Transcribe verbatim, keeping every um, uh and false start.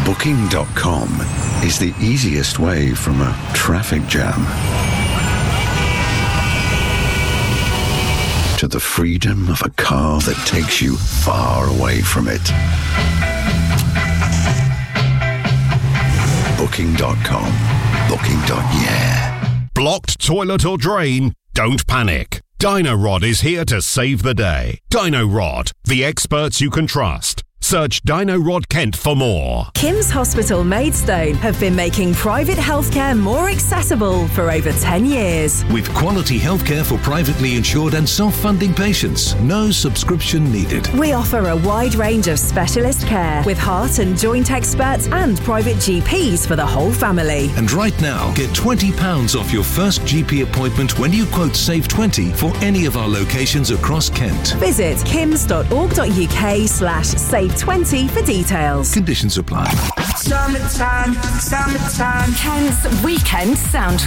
Booking dot com is the easiest way from a traffic jam to the freedom of a car that takes you far away from it. Booking dot com. Booking. Yeah. Blocked toilet or drain? Don't panic. Dino-Rod is here to save the day. Dino-Rod, the experts you can trust. Search Dino-Rod Kent for more. Kim's Hospital Maidstone have been making private healthcare more accessible for over ten years. With quality healthcare for privately insured and self-funding patients. No subscription needed. We offer a wide range of specialist care with heart and joint experts and private G Ps for the whole family. And right now, get twenty pounds off your first G P appointment when you quote Save twenty for any of our locations across Kent. Visit kims.org.uk slash save twenty for details. Conditions apply. Summertime, summertime. Kent's weekend soundtrack.